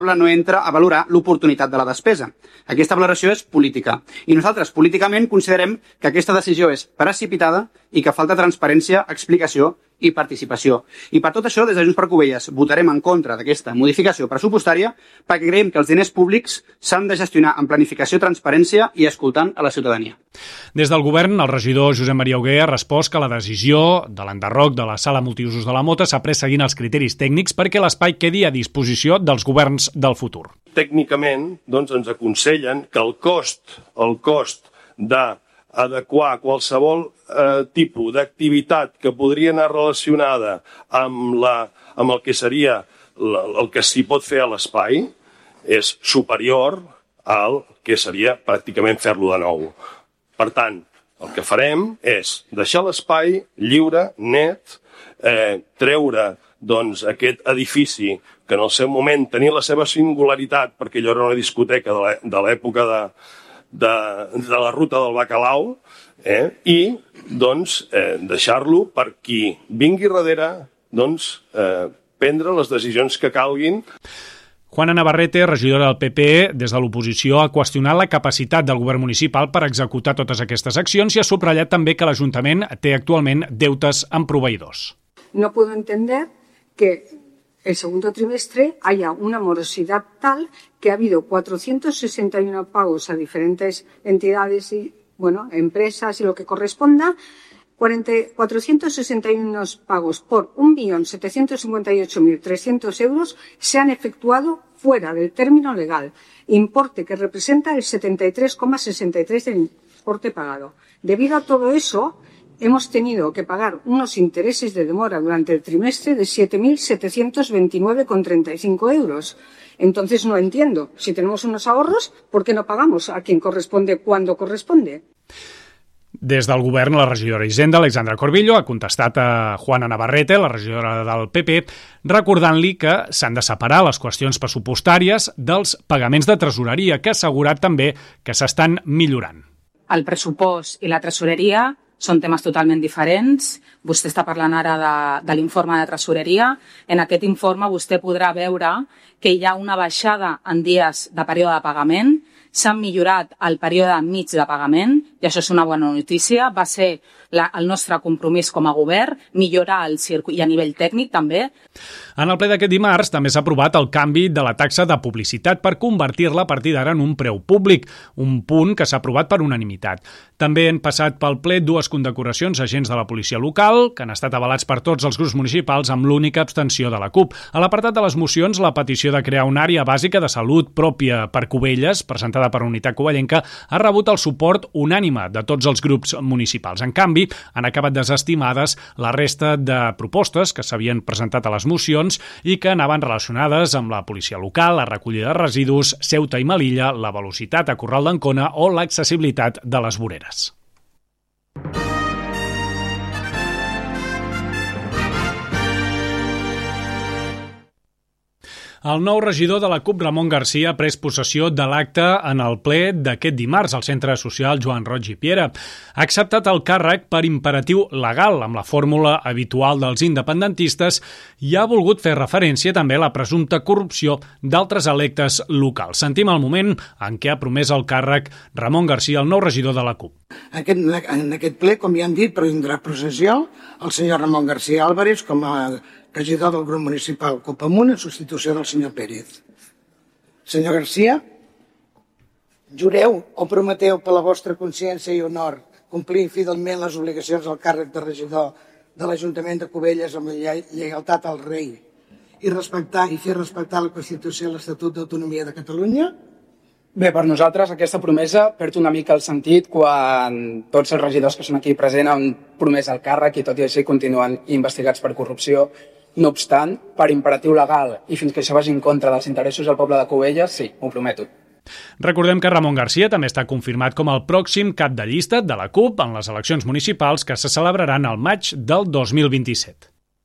no entra a valorar l'oportunitat de la despesa. Aquesta valoració és política. I nosaltres, políticament, considerem que aquesta decisió és precipitada i que falta transparència, explicació i participació. I per tot això, des de Junts per Covelles, votarem en contra d'aquesta modificació pressupostària perquè creiem que els diners públics s'han de gestionar amb planificació, transparència i escoltant a la ciutadania. Des del govern, el regidor Josep Maria Hugué ha respost que la decisió de l'enderroc de la sala multiusos de la Mota s'ha pres seguint els criteris tècnics perquè l'espai quedi a disposició dels governs del futur. Tècnicament, doncs, ens aconsellen que el cost d'adequar qualsevol tipus d'activitat que podria anar relacionada amb el que seria el que s'hi pot fer a l'espai és superior al que seria pràcticament fer-lo de nou. Per tant, el que farem és deixar l'espai lliure, net, treure doncs, aquest edifici que en el seu moment tenia la seva singularitat perquè allò era una discoteca de l'època de la ruta del Bacalao, i doncs, deixar-lo per qui vingui darrere prendre les decisions que calguin. Juana Navarrete, regidora del PP, des de l'oposició ha qüestionat la capacitat del govern municipal per executar totes aquestes accions i ha subratllat també que l'Ajuntament té actualment deutes amb proveïdors. No puedo entender que el segundo trimestre haya una morosidad tal que ha habido 461 pagos a diferentes entidades y empresas y lo que corresponda, 461 pagos por 1.758.300 euros se han efectuado fuera del término legal, importe que representa el 73,63% del importe pagado. Debido a todo eso, hemos tenido que pagar unos intereses de demora durante el trimestre de 7.729,35 euros. Entonces no entiendo, si tenemos unos ahorros, ¿por qué no pagamos a quien corresponde cuando corresponde? Des del govern, la regidora d'Hisenda, Alexandra Corbillo, ha contestat a Juana Navarrete, la regidora del PP, recordant-li que s'han de separar les qüestions pressupostàries dels pagaments de tresoreria, que ha assegurat també que s'estan millorant. El pressupost i la tresoreria són temes totalment diferents. Vostè està parlant ara de l'informe de tresoreria. En aquest informe vostè podrà veure que hi ha una baixada en dies de període de pagament, s'han millorat el període mig de pagament, i això és una bona notícia. Va ser el nostre compromís com a govern, millorar el circuit i a nivell tècnic també. En el ple d'aquest dimarts també s'ha aprovat el canvi de la taxa de publicitat per convertir-la a partir d'ara en un preu públic, un punt que s'ha aprovat per unanimitat. També han passat pel ple dues condecoracions a agents de la policia local, que han estat avalats per tots els grups municipals amb l'única abstenció de la CUP. A l'apartat de les mocions, la petició de crear una àrea bàsica de salut pròpia per Cubelles, presentada per Unitat Covellenca, ha rebut el suport unànime de tots els grups municipals. En canvi, han acabat desestimades la resta de propostes que s'havien presentat a les mocions i que anaven relacionades amb la policia local, la recollida de residus, Ceuta i Melilla, la velocitat a Corral d'Ancona o l'accessibilitat de les voreres. El nou regidor de la CUP, Ramon Garcia, ha pres possessió de l'acte en el ple d'aquest dimarts al Centre Social Joan Roig i Piera. Ha acceptat el càrrec per imperatiu legal, amb la fórmula habitual dels independentistes, i ha volgut fer referència també a la presumpta corrupció d'altres electes locals. Sentim el moment en què ha promès el càrrec Ramon Garcia, el nou regidor de la CUP. En aquest ple, com ja han dit, prendrà possessió el senyor Ramon García Álvarez com a regidor del grup municipal CUP Amunt en substitució del senyor Pérez. Senyor García, jureu o prometeu per la vostra consciència i honor complir fidelment les obligacions del càrrec de regidor de l'Ajuntament de Cubelles amb lleialtat al rei i respectar i fer respectar la Constitució i l'Estatut d'Autonomia de Catalunya? Bé, per nosaltres aquesta promesa perd una mica el sentit quan tots els regidors que són aquí presents han promès el càrrec i tot i així continuen investigats per corrupció. No obstant, per imperatiu legal i fins que això vagi en contra dels interessos del poble de Cubelles, sí, ho prometo. Recordem que Ramon Garcia també està confirmat com el pròxim cap de llista de la CUP en les eleccions municipals que se celebraran al maig del 2027.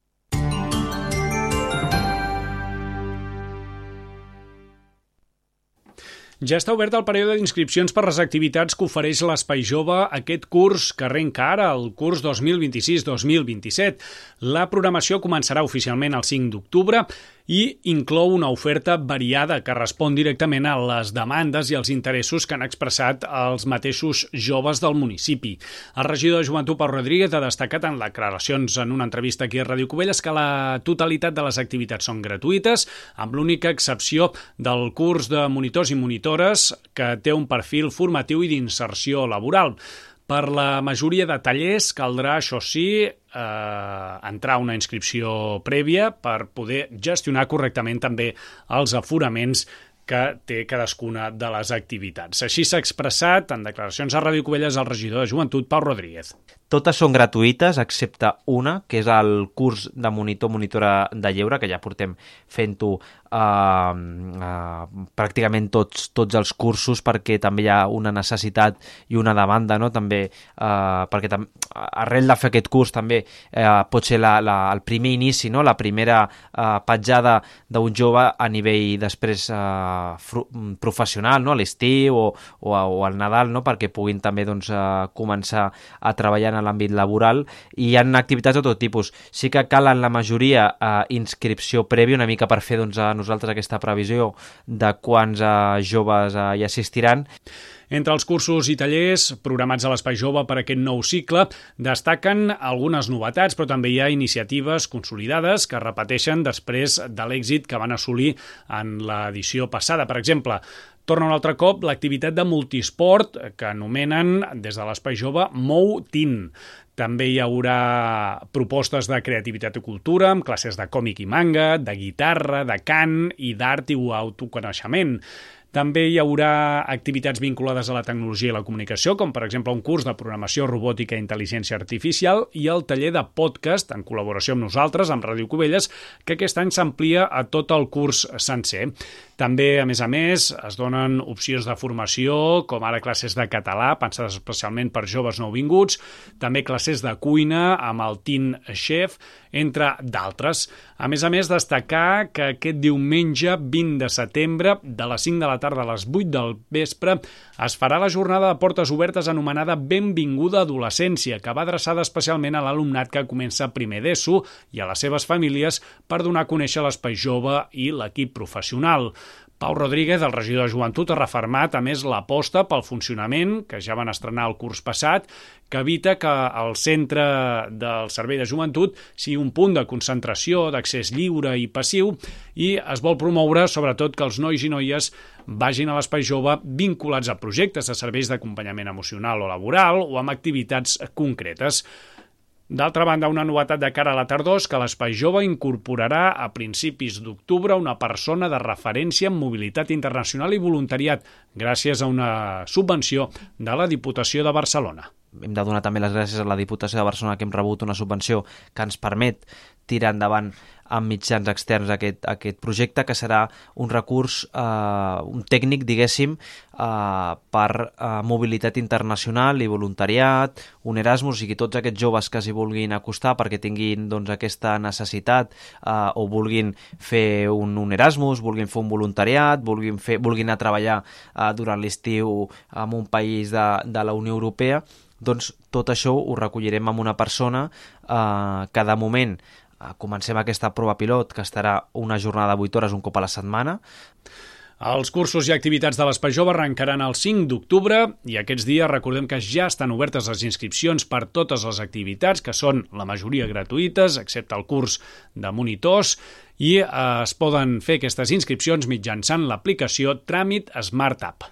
Ja està obert el període d'inscripcions per les activitats que ofereix l'Espai Jove aquest curs que arrenca ara, el curs 2026-2027. La programació començarà oficialment el 5 d'octubre i inclou una oferta variada que respon directament a les demandes i als interessos que han expressat els mateixos joves del municipi. El regidor de Joventut, Pau Rodríguez, ha destacat en declaracions en una entrevista aquí a Ràdio Cubelles que la totalitat de les activitats són gratuïtes, amb l'única excepció del curs de monitors i monitores que té un perfil formatiu i d'inserció laboral. Per la majoria de tallers caldrà, això sí, entrar una inscripció prèvia per poder gestionar correctament també els aforaments que té cadascuna de les activitats. Així s'ha expressat en declaracions a Ràdio Cubelles el regidor de Joventut, Pau Rodríguez. Totes són gratuïtes, excepte una, que és el curs de monitor-monitora de lleure, que ja portem fent-ho pràcticament tots els cursos, perquè també hi ha una necessitat i una demanda, no? També, perquè arrel de fer aquest curs també pot ser el primer inici, no? La primera petjada d'un jove a nivell després professional, no? A l'estiu o al Nadal, no? Perquè puguin també començar a treballar en l'àmbit laboral, i hi ha activitats de tot tipus. Sí que cal en la majoria inscripció prèvia, una mica per fer nosaltres aquesta previsió de quants joves hi assistiran. Entre els cursos i tallers programats a l'Espai Jove per aquest nou cicle destaquen algunes novetats, però també hi ha iniciatives consolidades que repeteixen després de l'èxit que van assolir en l'edició passada. Per exemple, torna un altre cop l'activitat de multisport que anomenen des de l'Espai Jove Mou-Tin. També hi haurà propostes de creativitat i cultura, amb classes de còmic i manga, de guitarra, de cant i d'art i autoconeixement. També hi haurà activitats vinculades a la tecnologia i la comunicació, com per exemple un curs de programació robòtica i intel·ligència artificial i el taller de podcast, en col·laboració amb nosaltres, amb Ràdio Cubelles, que aquest any s'amplia a tot el curs sencer. També, a més, es donen opcions de formació, com ara classes de català, pensades especialment per joves nouvinguts, també classes de cuina amb el Teen Chef, entre d'altres. A més, destacar que aquest diumenge 20 de setembre, de les 5 de la tarda a les 8 del vespre, es farà la jornada de portes obertes anomenada Benvinguda Adolescència, que va adreçada especialment a l'alumnat que comença primer d'ESO i a les seves famílies per donar a conèixer l'Espai Jove i l'equip professional. Pau Rodríguez, el regidor de Joventut, ha refermat, a més, l'aposta pel funcionament, que ja van estrenar el curs passat, que evita que el centre del Servei de Joventut sigui un punt de concentració, d'accés lliure i passiu, i es vol promoure, sobretot, que els nois i noies vagin a l'Espai Jove vinculats a projectes de serveis d'acompanyament emocional o laboral o amb activitats concretes. D'altra banda, una novetat de cara a la tardor és que l'Espai Jove incorporarà a principis d'octubre una persona de referència en mobilitat internacional i voluntariat, gràcies a una subvenció de la Diputació de Barcelona. Hem de donar també les gràcies a la Diputació de Barcelona, que hem rebut una subvenció que ens permet tirar endavant amb mitjans externs aquest projecte, que serà un recurs, un tècnic, diguéssim, per mobilitat internacional i voluntariat, un Erasmus, o sigui, tots aquests joves que s'hi vulguin acostar perquè tinguin aquesta necessitat o vulguin fer un Erasmus, vulguin fer un voluntariat, vulguin anar a treballar durant l'estiu en un país de la Unió Europea, doncs tot això ho recollirem amb una persona que de moment comencem aquesta prova pilot, que estarà una jornada de 8 hores un cop a la setmana. Els cursos i activitats de l'Espai Jove arrencaran el 5 d'octubre i aquests dies recordem que ja estan obertes les inscripcions per totes les activitats, que són la majoria gratuïtes, excepte el curs de monitors, i es poden fer aquestes inscripcions mitjançant l'aplicació Tràmit Smart App.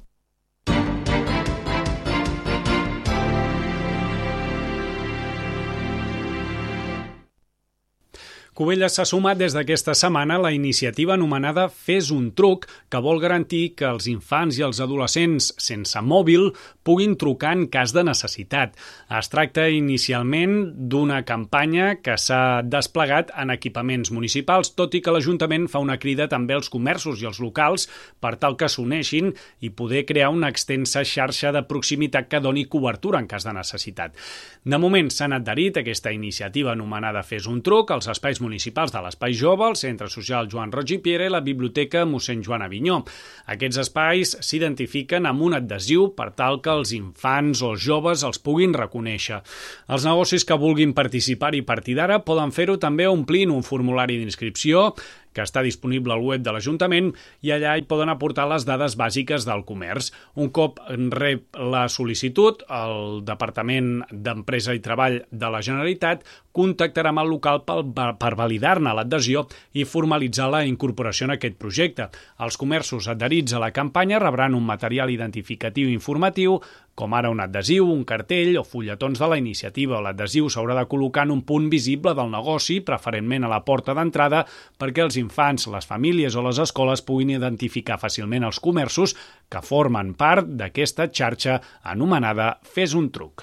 Cubelles s'ha sumat des d'aquesta setmana a la iniciativa anomenada Fes un truc, que vol garantir que els infants i els adolescents sense mòbil puguin trucar en cas de necessitat. Es tracta inicialment d'una campanya que s'ha desplegat en equipaments municipals, tot i que l'Ajuntament fa una crida també als comerços i als locals per tal que s'uneixin i poder crear una extensa xarxa de proximitat que doni cobertura en cas de necessitat. De moment s'han adherit a aquesta iniciativa anomenada Fes un truc als espais municipals de l'Espai Jove, el Centre Social Joan Roig i Piera i la Biblioteca mossèn Joan Avinyó. Aquests espais s'identifiquen amb un adhesiu per tal que els infants o els joves els puguin reconèixer. Els negocis que vulguin participar-hi a partir d'ara poden fer-ho també omplint un formulari d'inscripció que està disponible al web de l'Ajuntament i allà hi poden aportar les dades bàsiques del comerç. Un cop rep la sol·licitud, el Departament d'Empresa i Treball de la Generalitat contactarà amb el local per validar-ne l'adhesió i formalitzar la incorporació en aquest projecte. Els comerços adherits a la campanya rebran un material identificatiu informatiu, com ara un adhesiu, un cartell o fulletons de la iniciativa. L'adhesiu s'haurà de col·locar en un punt visible del negoci, preferentment a la porta d'entrada, perquè els infants, les famílies o les escoles puguin identificar fàcilment els comerços que formen part d'aquesta xarxa anomenada Fes un truc.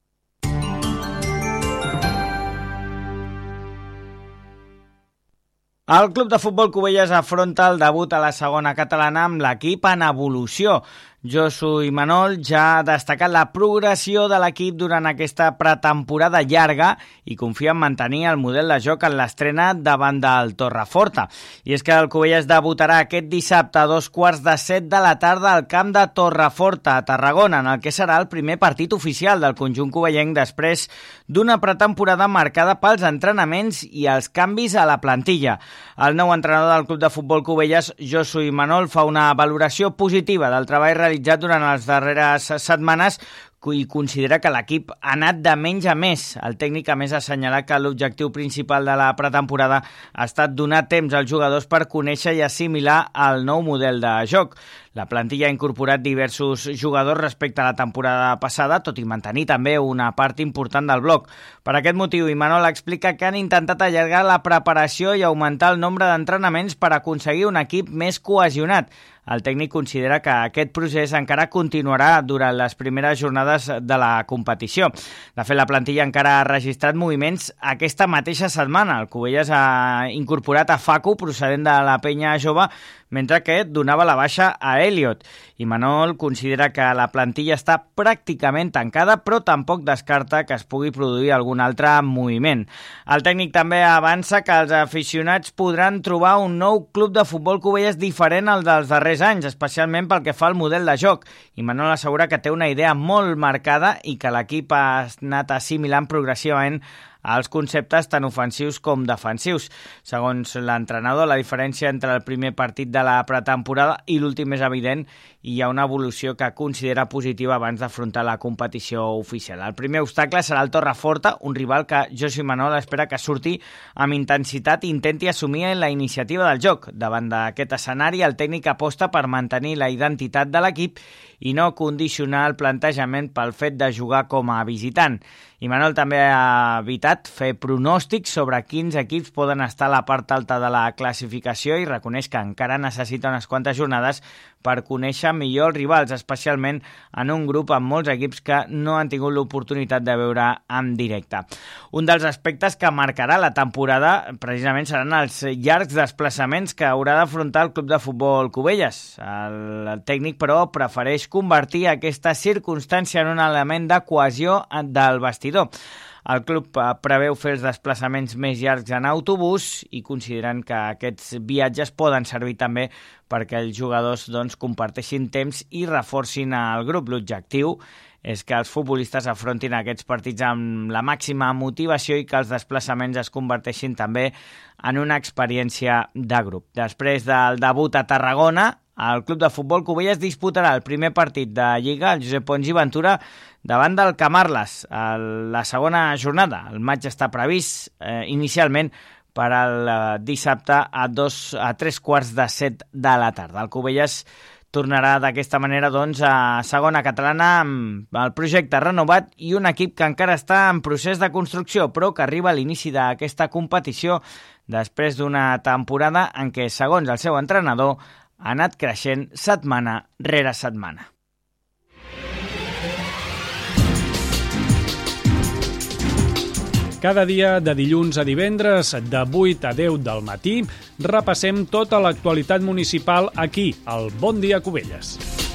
El Club de Futbol Cubelles afronta el debut a la segona catalana amb l'equip en evolució. Josu Imanol ja ha destacat la progressió de l'equip durant aquesta pretemporada llarga i confia en mantenir el model de joc en l'estrena davant del Torreforta. I és que el Cubelles debutarà aquest dissabte a 6:15 de la tarda al camp de Torreforta, a Tarragona, en el que serà el primer partit oficial del conjunt cubellenc després d'una pretemporada marcada pels entrenaments i els canvis a la plantilla. El nou entrenador del Club de Futbol Cubelles, Josu Imanol, fa una valoració positiva del treball realitzat durant les darreres setmanes i considera que l'equip ha anat de menys a més. El tècnic, a més, ha assenyalat que l'objectiu principal de la pretemporada ha estat donar temps als jugadors per conèixer i assimilar el nou model de joc. La plantilla ha incorporat diversos jugadors respecte a la temporada passada, tot i mantenir també una part important del bloc. Per aquest motiu, Imanol explica que han intentat allargar la preparació i augmentar el nombre d'entrenaments per aconseguir un equip més cohesionat. El tècnic considera que aquest procés encara continuarà durant les primeres jornades de la competició. De fet, la plantilla encara ha registrat moviments aquesta mateixa setmana. El Cubelles ha incorporat a Facu, procedent de la penya jove, mentre que donava la baixa a Elliot. Imanol considera que la plantilla està pràcticament tancada, però tampoc descarta que es pugui produir algun altre moviment. El tècnic també avança que els aficionats podran trobar un nou club de futbol Cubelles diferent al dels darrers anys, especialment pel que fa al model de joc. Imanol assegura que té una idea molt marcada i que l'equip ha anat assimilant progressivament els conceptes tant ofensius com defensius. Segons l'entrenador, la diferència entre el primer partit de la pretemporada i l'últim és evident i hi ha una evolució que considera positiva abans d'afrontar la competició oficial. El primer obstacle serà el Torreforta, un rival que Josu Imanol espera que surti amb intensitat i intenti assumir la iniciativa del joc. Davant d'aquest escenari, el tècnic aposta per mantenir la identitat de l'equip i no condicionar el plantejament pel fet de jugar com a visitant. Imanol també ha evitat fer pronòstics sobre quins equips poden estar a la part alta de la classificació i reconeix que encara necessita unes quantes jornades per conèixer millor els rivals, especialment en un grup amb molts equips que no han tingut l'oportunitat de veure en directe. Un dels aspectes que marcarà la temporada precisament seran els llargs desplaçaments que haurà d'afrontar el Club de Futbol Cubelles. El tècnic, però, prefereix convertir aquesta circumstància en un element de cohesió del vestidor. El club preveu fer els desplaçaments més llargs en autobús i consideren que aquests viatges poden servir també perquè els jugadors comparteixin temps i reforcin el grup. L'objectiu és que els futbolistes afrontin aquests partits amb la màxima motivació i que els desplaçaments es converteixin també en una experiència de grup. Després del debut a Tarragona, el Club de Futbol Cubelles disputarà el primer partit de Lliga, el Josep Pons i Ventura, davant del Camarles, a la segona jornada. El maig està previst inicialment per al dissabte a 3:15 de la tarda. El Cubelles tornarà d'aquesta manera a segona catalana amb el projecte renovat i un equip que encara està en procés de construcció, però que arriba a l'inici d'aquesta competició després d'una temporada en què, segons el seu entrenador, ha anat creixent setmana rere setmana. Cada dia, de dilluns a divendres, de 8 a 10 del matí, repassem tota l'actualitat municipal aquí, al Bon Dia Cubelles.